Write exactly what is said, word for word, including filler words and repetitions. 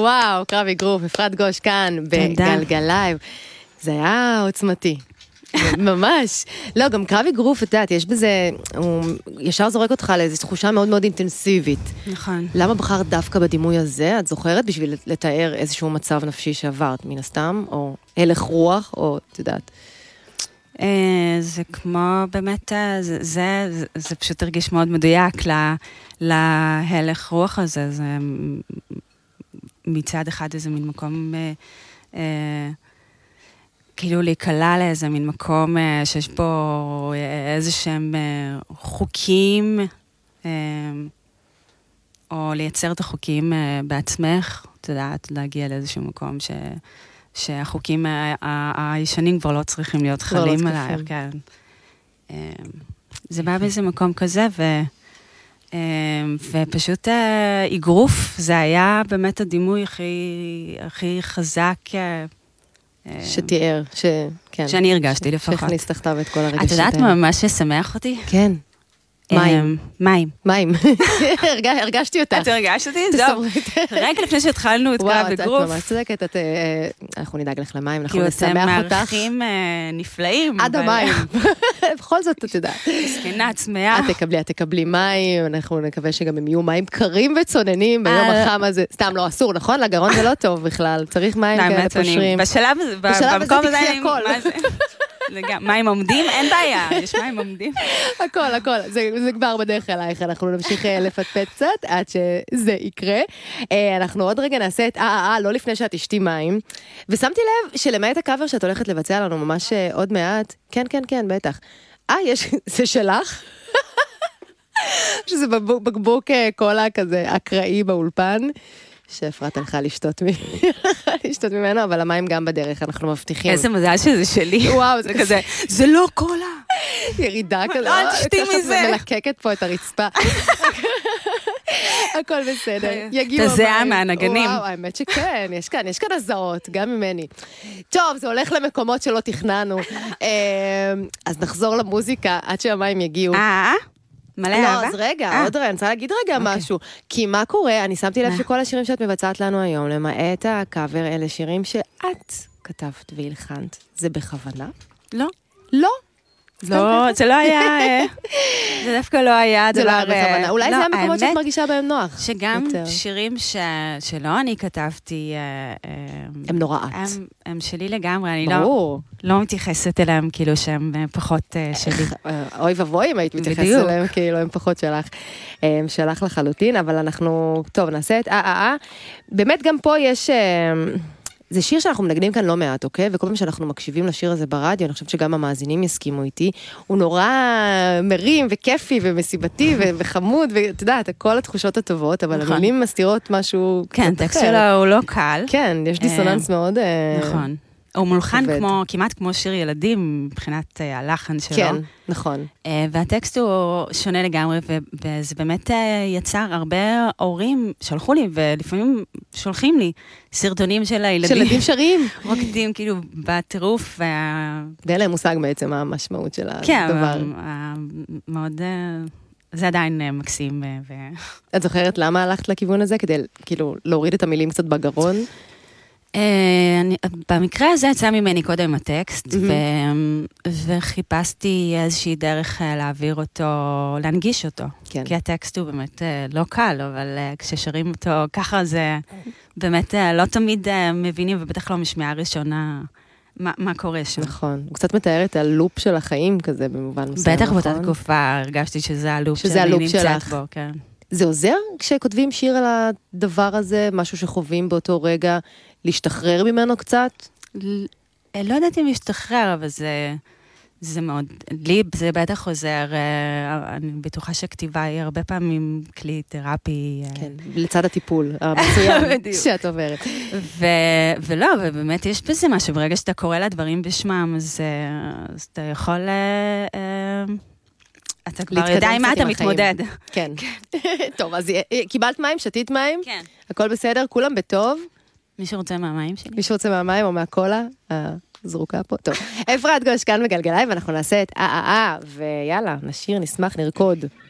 וואו, קרב אגרוף, אפרת גוש כאן, בגלגלייב. זה היה עוצמתי. ממש. לא, גם קרב אגרוף, את יודעת, יש בזה, הוא ישר זורק אותך לאיזו תחושה מאוד מאוד אינטנסיבית. נכון. למה בחרת דווקא בדימוי הזה? את זוכרת בשביל לתאר איזשהו מצב נפשי שעברת, מן הסתם, או הלך רוח, או, את יודעת. זה כמו, באמת, זה, זה, זה פשוט הרגיש מאוד מדויק להלך רוח הזה. זה מצד אחד איזה מין מקום, כאילו להיקלה לאיזה מין מקום שיש בו איזה שהם חוקים, או לייצר את החוקים בעצמך, את יודעת, להגיע לאיזשהו מקום ש... שהחוקים הישנים כבר לא צריכים להיות חלים עליי, כן. זה בא באיזה מקום כזה, ופשוט אגרוף, זה היה באמת הדימוי הכי חזק, שתיאר, שאני הרגשתי לפחות. שהכניס תחתיו את כל הרגשות. את יודעת מה ששמח אותי? כן. מים. מים. מים. הרגשתי אותך. את הרגשת אותי? טוב. רגע לפני שהתחלנו את קרב אגרוף. וואו, את ממש צודקת. אנחנו נדאג לך למים, אנחנו נשמח אותך. כי אתם מארחים נפלאים. עד המים. בכל זאת, אתה יודע. סכנה, צמאה. את תקבלי, את תקבלי מים, אנחנו נקווה שגם הם יהיו מים קרים וצוננים ביום החם הזה. סתם לא אסור, נכון? לגרון זה לא טוב בכלל. צריך מים כאלה פושרים. בשלב הזה, במקום הזה, הכל. מים עומדים, אין בעיה, יש מים עומדים. הכל, הכל, זה, זה כבר בדרך אלייך, אנחנו נמשיך לפטפט קצת, עד שזה יקרה. אנחנו עוד רגע נעשה את, אה, אה, אה, לא לפני שאת תשתי מים, ושמתי לב שלמעט הקאבר שאת הולכת לבצע לנו ממש עוד מעט, כן, כן, כן, בטח. אה, יש, זה שלך? שזה בקבוק קולה כזה אקראי באולפן, שאפרת הלכה לשתות לשתות ממנו, אבל המים גם בדרך, אנחנו מבטיחים. איזה מזל שזה שלי. וואו, זה כזה, זה לא קולה. ירידה כזה. אל תשתי מזה. מלקקת פה את הרצפה. הכל בסדר. אתה זהה מהנגנים. וואו, האמת שכן, יש כאן, יש כאן הזעות, גם ממני. טוב, זה הולך למקומות שלא תכננו. אז נחזור למוזיקה, עד שהמים יגיעו. אה? מלא אהבה? לא, אז רגע, עוד רגע, אני רוצה להגיד רגע משהו. כי מה קורה, אני שמתי לב שכל השירים שאת מבצעת לנו היום, למעט הקאבר, אלה שירים שאת כתבת והלחנת. זה בכוונה? לא. לא? לא, זה לא היה, זה דווקא לא היה. זה לא היה בכוונה. אולי זה המקומות שאת מרגישה בהם נוח. שגם שירים שלא אני כתבתי, הם נוראת. הם שלי לגמרי, אני לא מתייחסת אליהם כאילו שהם פחות שלי. אוי ובוי אם היית מתייחסת אליהם כאילו הם פחות שלך. הם שלך לחלוטין, אבל אנחנו, טוב, נעשה את אה אה אה. באמת גם פה יש... זה שיר שאנחנו מנגנים כאן לא מעט, אוקיי? וכל פעם שאנחנו מקשיבים לשיר הזה ברדיו, אני חושבת שגם המאזינים יסכימו איתי, הוא נורא מרים וכיפי ומסיבתי וחמוד, ואתה יודעת, כל התחושות הטובות, אבל המילים מסתירות משהו קצת אחר. כן, טקסט שלו הוא לא קל. כן, יש דיסוננס מאוד... נכון. הוא מולחן כמו, כמעט כמו שיר ילדים, מבחינת הלחן שלו. כן, נכון. והטקסט הוא שונה לגמרי, וזה באמת יצר הרבה הורים שלחו לי, ולפעמים שולחים לי סרטונים של הילדים. של ילדים שרים. רוקדים כאילו בטירוף. ואין להם מושג בעצם המשמעות של הדבר. כן, מאוד... זה עדיין מקסים. את זוכרת למה הלכת לכיוון הזה? כדי כאילו להוריד את המילים קצת בגרון? במקרה הזה יצא ממני קודם הטקסט, וחיפשתי איזושהי דרך להעביר אותו, להנגיש אותו. כי הטקסט הוא באמת לא קל, אבל כששרים אותו ככה זה באמת לא תמיד מבינים, ובטח לא משמיעה ראשונה מה קורה שם. נכון, הוא קצת מתאר את הלופ של החיים כזה במובן מסוים. בטח באותה תקופה הרגשתי שזה הלופ שאני נמצאת בו, כן. זה עוזר כשכותבים שיר על הדבר הזה, משהו שחווים באותו רגע, להשתחרר ממנו קצת? לא יודעת אם להשתחרר, אבל זה, זה מאוד, לי זה בטח עוזר, אני בטוחה שכתיבה היא הרבה פעמים כלי תרפי. כן, לצד הטיפול המצוין שאת עוברת. ולא, ובאמת יש בזה משהו, ברגע שאתה קורא לדברים בשמם, אז אתה יכול... אתה כבר יודע עם מה אתה מתמודד. כן. טוב, אז קיבלת מים, שתית מים? כן. הכל בסדר? כולם בטוב? מישהו רוצה מהמים שלי? מישהו רוצה מהמים או מהקולה? הזרוקה פה? טוב. אפרת גוש כאן בגלגלייב, ואנחנו נעשה את אה אה אה, ויאללה, נשיר, נשמח, נרקוד.